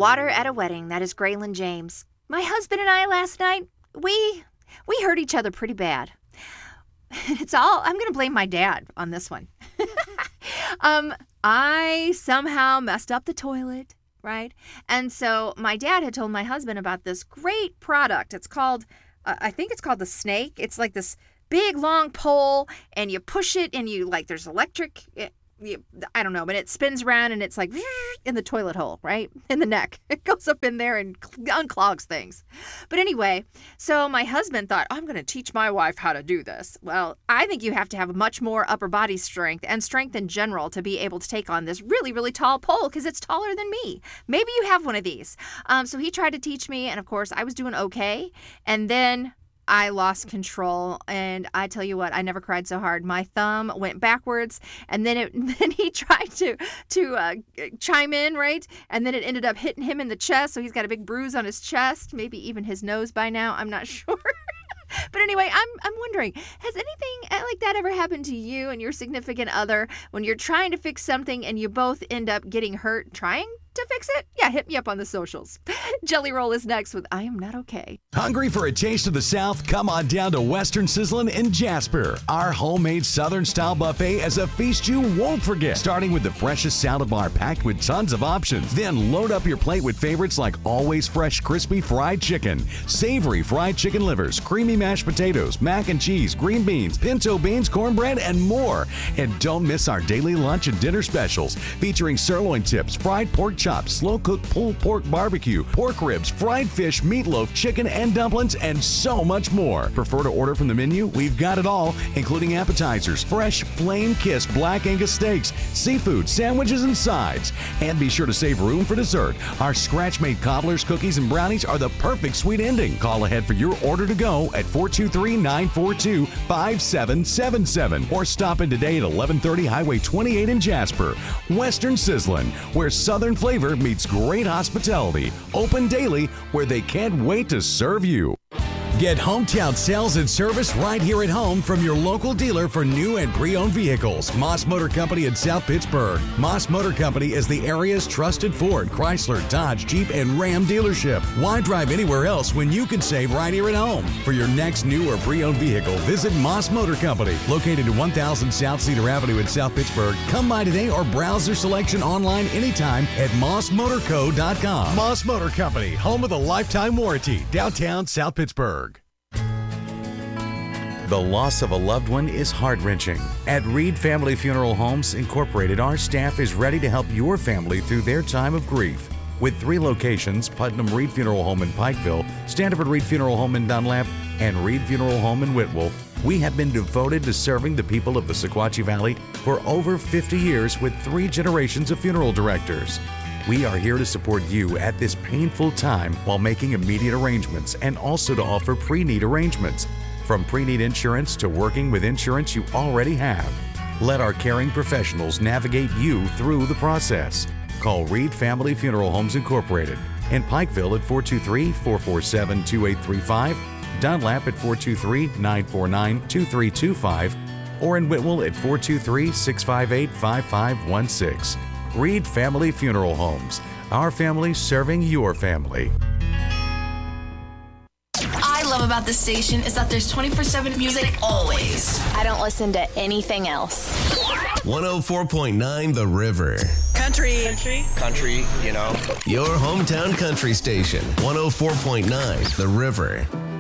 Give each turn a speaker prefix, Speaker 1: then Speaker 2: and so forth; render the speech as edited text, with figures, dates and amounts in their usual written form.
Speaker 1: Water at a Wedding. That is Graylin James. My husband and I last night, we hurt each other pretty bad. I'm going to blame my dad on this one. I somehow messed up the toilet, right? And so my dad had told my husband about this great product. It's called, I think it's called the Snake. It's like this big long pole, and you push it, and there's electric, I don't know, but it spins around, and it's like in the toilet hole, right? In the neck. It goes up in there and unclogs things. But anyway, so my husband thought, I'm going to teach my wife how to do this. Well, I think you have to have much more upper body strength and strength in general to be able to take on this really, really tall pole, because it's taller than me. Maybe you have one of these. So he tried to teach me, and of course, I was doing okay. And then I lost control, and I tell you what, I never cried so hard. My thumb went backwards, and then he tried to chime in, right? And then it ended up hitting him in the chest, so he's got a big bruise on his chest, maybe even his nose by now. I'm not sure. But anyway, I'm wondering, has anything like that ever happened to you and your significant other when you're trying to fix something and you both end up getting hurt trying to fix it? Yeah, hit me up on the socials. Jelly Roll is next with I Am Not Okay.
Speaker 2: Hungry for a taste of the South? Come on down to Western Sizzlin' in Jasper. Our homemade Southern-style buffet is a feast you won't forget. Starting with the freshest salad bar packed with tons of options. Then load up your plate with favorites like always fresh crispy fried chicken, savory fried chicken livers, creamy mashed potatoes, mac and cheese, green beans, pinto beans, cornbread, and more. And don't miss our daily lunch and dinner specials featuring sirloin tips, fried pork chops, slow-cooked pulled pork barbecue, pork ribs, fried fish, meatloaf, chicken, and dumplings, and so much more. Prefer to order from the menu? We've got it all, including appetizers, fresh flame-kissed black Angus steaks, seafood, sandwiches, and sides. And be sure to save room for dessert. Our scratch-made cobblers, cookies, and brownies are the perfect sweet ending. Call ahead for your order to go at 423-942-5777 or stop in today at 1130 Highway 28 in Jasper. Western Sizzlin', where Southern flavor meets great hospitality. Open daily, where they can't wait to serve you. Get hometown sales and service right here at home from your local dealer for new and pre-owned vehicles. Moss Motor Company in South Pittsburgh. Moss Motor Company is the area's trusted Ford, Chrysler, Dodge, Jeep, and Ram dealership. Why drive anywhere else when you can save right here at home? For your next new or pre-owned vehicle, visit Moss Motor Company, located at 1000 South Cedar Avenue in South Pittsburgh. Come by today or browse their selection online anytime at mossmotorco.com. Moss Motor Company, home of the lifetime warranty, downtown South Pittsburgh. The loss of a loved one is heart-wrenching. At Reed Family Funeral Homes Incorporated, our staff is ready to help your family through their time of grief. With 3 locations, Putnam Reed Funeral Home in Pikeville, Standiford Reed Funeral Home in Dunlap, and Reed Funeral Home in Whitwell, we have been devoted to serving the people of the Sequatchie Valley for over 50 years with 3 generations of funeral directors. We are here to support you at this painful time while making immediate arrangements and also to offer pre-need arrangements. From pre-need insurance to working with insurance you already have. Let our caring professionals navigate you through the process. Call Reed Family Funeral Homes Incorporated in Pikeville at 423-447-2835, Dunlap at 423-949-2325, or in Whitwell at 423-658-5516. Reed Family Funeral Homes. Our family serving your family.
Speaker 3: Love about this station is that there's 24/7 music always.
Speaker 4: I don't listen to anything else.
Speaker 5: 104.9 The River.
Speaker 6: Country,
Speaker 5: you know. Your hometown country station. 104.9 The River.